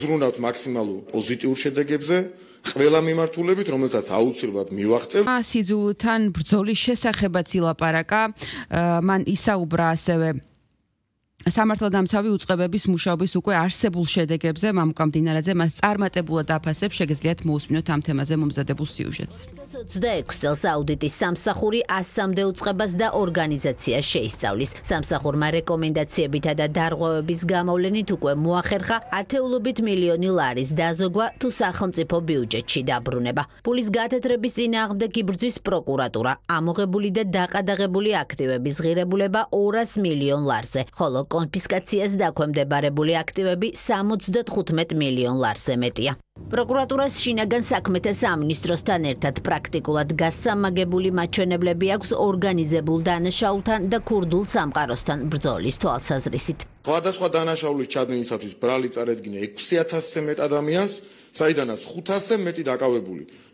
ზრუნავთ მაქსიმალურ პოზიტიურ შედეგებზე, ყველა მიმართულებით, რომელსაც აუცილებლად მივაღწევ. სიძულთან ბრძოლის შესახებაც ილაპარაკა, მან ისაუბრა ასევე სამართალდამცავი უწყებების მუშაობის უკვე არსებულ შედეგებზე, მამუკა მდინარაძე მას წარმატებულად აფასებს, შეგიძლიათ მოусმინოთ ამ თემაზე მომზადებულ სიუჟეტს. 26 წელს აუდიტის სამსახური 100-მდე უწყებას და ორგანიზაციას შეისწავლის. სამსახურმა რეკომენდაციებითა და დარღვევების გამოვლენით უკვე მოახერხა ათეულობით მილიონი ლარის დაზოგვა თუ სახელმწიფო ბიუჯეტში დაბრუნება. ფულის გათეთრების წინააღმდეგ იბრძვის პროკურატურა, ამოღებული და დაყადაღებული აქტივების ღირებულება 200 მილიონ ლარზე, ხოლო კონფისკაციას დაქვემდებარებული აქტივები 75 მილიონ ლარზე მეტია. პროკურატურას შინაგან საქმეთა სამინისტროსთან ერთად პრაქტიკულად გასამაგებული მაჩვენებლები აქვს ორგანიზებულ დანაშაულთან და ქურდულ სამყაროსთან ბრძოლის თვალსაზრისით. სხვადასხვა დანაშაულის ჩადენისათვის ბრალი წარედგინა 6000-ზე მეტ ადამიანს, საიდანაც 500-ზე მეტი დაკავებული.